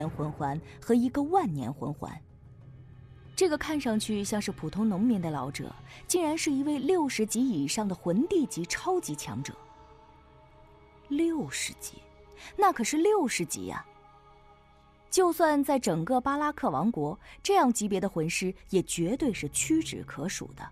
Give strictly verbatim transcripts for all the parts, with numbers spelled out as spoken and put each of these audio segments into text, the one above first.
魂环和一个万年魂环。这个看上去像是普通农民的老者，竟然是一位六十级以上的魂帝级超级强者。六十级，那可是六十级呀！就算在整个巴拉克王国，这样级别的魂师也绝对是屈指可数的。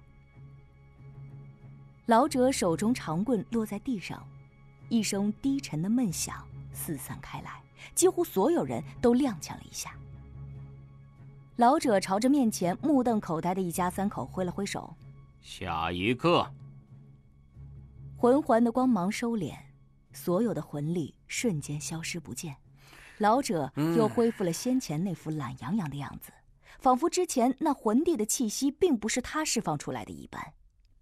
老者手中长棍落在地上，一声低沉的闷响四散开来，几乎所有人都踉跄了一下。老者朝着面前目瞪口呆的一家三口挥了挥手：“ 下一个。” 魂环的光芒收敛，所有的魂力瞬间消失不见。老者又恢复了先前那副懒洋洋的样子，仿佛之前那魂帝的气息并不是他释放出来的一般。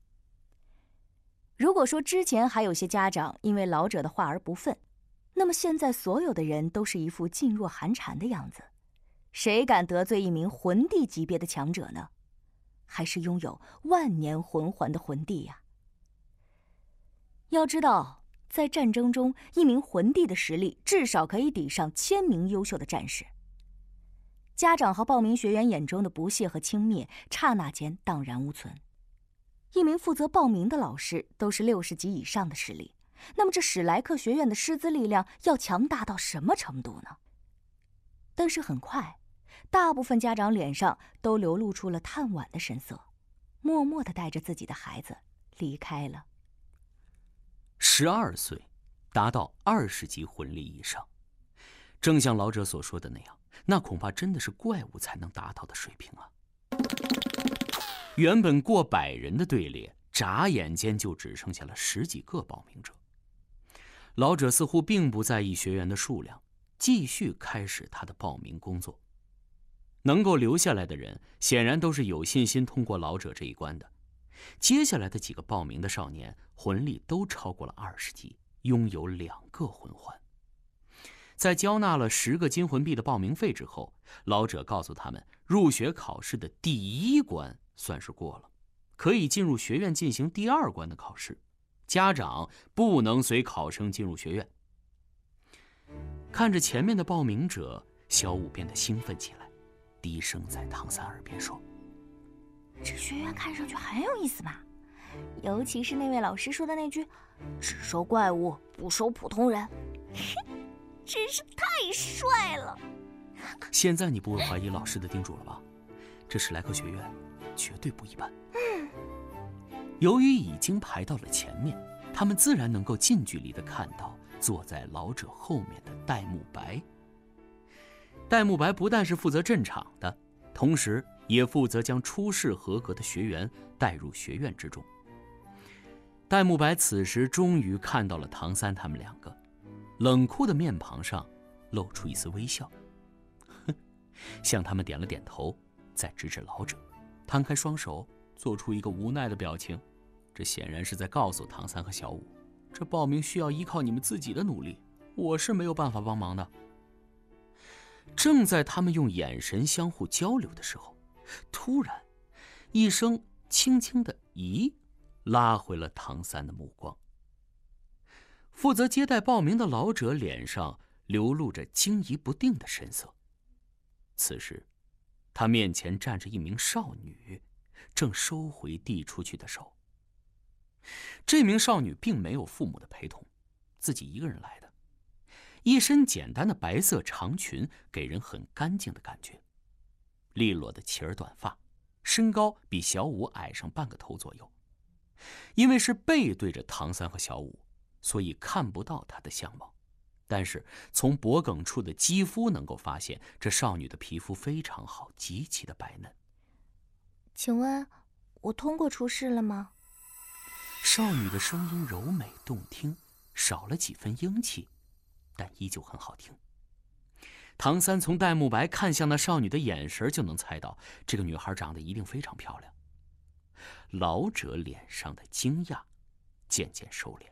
如果说之前还有些家长因为老者的话而不忿，那么现在所有的人都是一副噤若寒蝉的样子。谁敢得罪一名魂帝级别的强者呢？还是拥有万年魂环的魂帝呀！要知道，在战争中，一名魂帝的实力至少可以抵上千名优秀的战士。家长和报名学员眼中的不屑和轻蔑，刹那间荡然无存。一名负责报名的老师都是六十级以上的实力，那么这史莱克学院的师资力量要强大到什么程度呢？但是很快，大部分家长脸上都流露出了叹惋的神色，默默地带着自己的孩子离开了。 十二岁，达到二十级魂力以上，正像老者所说的那样，那恐怕真的是怪物才能达到的水平啊！原本过百人的队列，眨眼间就只剩下了十几个报名者。老者似乎并不在意学员的数量，继续开始他的报名工作。能够留下来的人，显然都是有信心通过老者这一关的。接下来的几个报名的少年，魂力都超过了二十级，拥有两个魂环。在交纳了十个金魂币的报名费之后，老者告诉他们，入学考试的第一关算是过了，可以进入学院进行第二关的考试。家长不能随考生进入学院。看着前面的报名者，小五变得兴奋起来，低声在唐三耳边说：“ 这学院看上去很有意思嘛，尤其是那位老师说的那句‘只收怪物，不收普通人’，真是太帅了。” 现在你不会怀疑老师的叮嘱了吧？这史莱克学院绝对不一般。嗯，由于已经排到了前面，他们自然能够近距离地看到坐在老者后面的戴沐白。戴沐白不但是负责镇场的，同时也负责将初试合格的学员带入学院之中。戴沐白此时终于看到了唐三他们两个，冷酷的面庞上露出一丝微笑，哼，向他们点了点头，再指指老者，摊开双手，做出一个无奈的表情。这显然是在告诉唐三和小五，这报名需要依靠你们自己的努力，我是没有办法帮忙的。正在他们用眼神相互交流的时候，突然一声轻轻的咦拉回了唐三的目光。负责接待报名的老者脸上流露着惊疑不定的神色。此时他面前站着一名少女，正收回递出去的手。这名少女并没有父母的陪同，自己一个人来的，一身简单的白色长裙给人很干净的感觉，利落的齐耳短发，身高比小五矮上半个头左右。因为是背对着唐三和小五，所以看不到她的相貌，但是从脖颈处的肌肤能够发现，这少女的皮肤非常好，极其的白嫩。 请问我通过初试了吗？ 少女的声音柔美动听，少了几分英气，但依旧很好听。唐三从戴沐白看向那少女的眼神就能猜到，这个女孩长得一定非常漂亮。老者脸上的惊讶渐渐收敛。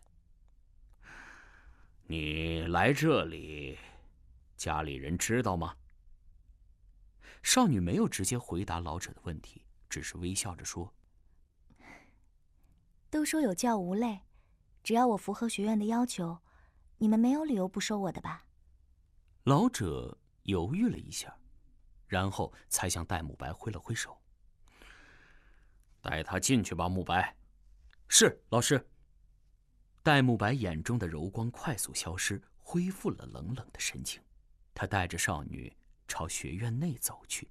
你来这里，家里人知道吗？少女没有直接回答老者的问题，只是微笑着说： 都说有教无类，只要我符合学院的要求，你们没有理由不收我的吧？ 老者犹豫了一下，然后才向戴沐白挥了挥手：“带他进去吧，沐白。”“是，老师。”戴沐白眼中的柔光快速消失，恢复了冷冷的神情。他带着少女朝学院内走去。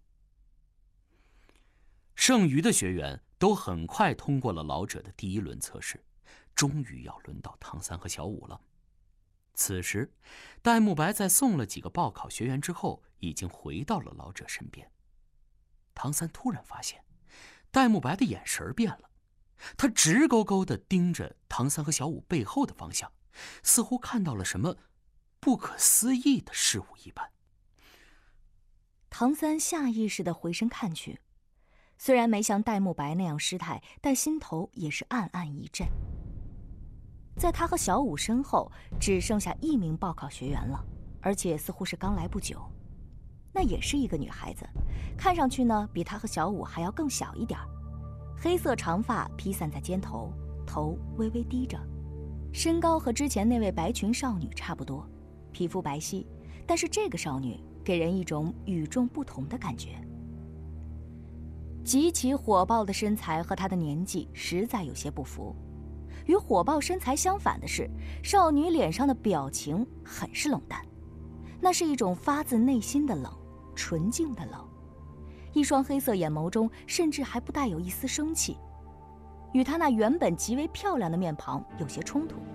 剩余的学员都很快通过了老者的第一轮测试，终于要轮到唐三和小五了。此时，戴沐白在送了几个报考学员之后，已经回到了老者身边。唐三突然发现，戴沐白的眼神变了，他直勾勾地盯着唐三和小五背后的方向，似乎看到了什么不可思议的事物一般。 唐三下意识地回身看去，虽然没像戴沐白那样失态，但心头也是暗暗一震。在他和小五身后，只剩下一名报考学员了，而且似乎是刚来不久。那也是一个女孩子，看上去呢比他和小五还要更小一点，黑色长发披散在肩头，头微微低着，身高和之前那位白裙少女差不多，皮肤白皙，但是这个少女给人一种与众不同的感觉。极其火爆的身材和她的年纪实在有些不符。与火爆身材相反的是，少女脸上的表情很是冷淡，那是一种发自内心的冷，纯净的冷。一双黑色眼眸中甚至还不带有一丝生气，与她那原本极为漂亮的面庞有些冲突。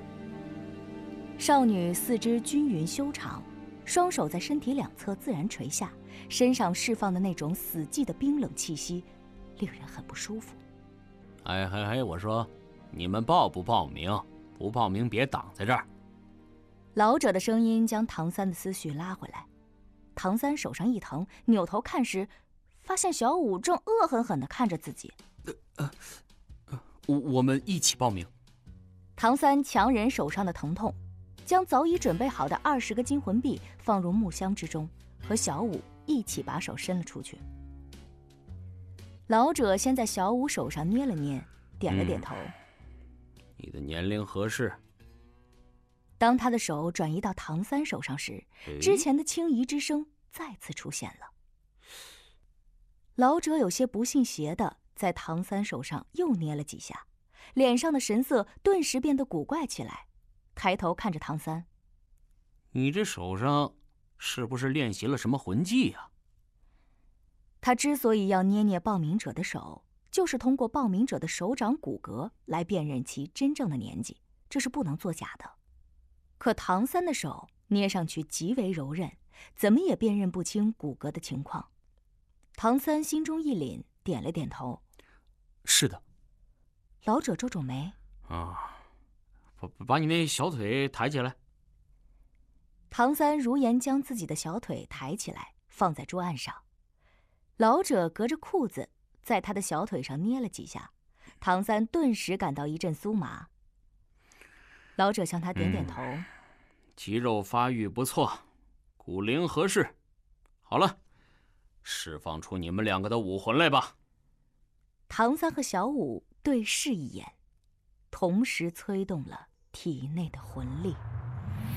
少女四肢均匀修长，双手在身体两侧自然垂下，身上释放的那种死寂的冰冷气息，令人很不舒服。 哎嘿嘿，我说，你们报不报名？不报名别挡在这儿。 老者的声音将唐三的思绪拉回来。唐三手上一疼，扭头看时，发现小五正恶狠狠地看着自己。 呃呃呃，我我们一起报名。 唐三强忍手上的疼痛，将早已准备好的二十个金魂币放入木箱之中，和小五一起把手伸了出去。老者先在小五手上捏了捏，点了点头。嗯， 你的年龄合适。 当他的手转移到唐三手上时，之前的轻疑之声再次出现了。老者有些不信邪的在唐三手上又捏了几下，脸上的神色顿时变得古怪起来，抬头看着唐三：“ 你这手上是不是练习了什么魂技呀？” 他之所以要捏捏报名者的手，就是通过报名者的手掌骨骼来辨认其真正的年纪，这是不能作假的。可唐三的手捏上去极为柔韧，怎么也辨认不清骨骼的情况。唐三心中一凛，点了点头：“ 是的。” 老者皱皱眉：“ 啊，把把你那小腿抬起来。” 唐三如言将自己的小腿抬起来，放在桌案上。老者隔着裤子在他的小腿上捏了几下，唐三顿时感到一阵酥麻。老者向他点点头：“ 嗯，肌肉发育不错，骨龄合适。好了，释放出你们两个的武魂来吧。” 唐三和小五对视一眼，同时催动了体内的魂力。